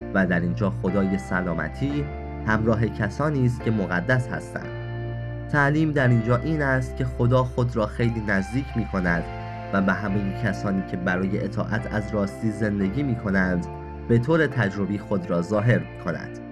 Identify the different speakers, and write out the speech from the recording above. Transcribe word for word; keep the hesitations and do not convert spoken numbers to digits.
Speaker 1: و در اینجا خدای سلامتی همراه کسانی است که مقدس هستند. تعلیم در اینجا این است که خدا خود را خیلی نزدیک می کند و به همه کسانی که برای اطاعت از راستی زندگی می کنند به طور تجربی خود را ظاهر می کند.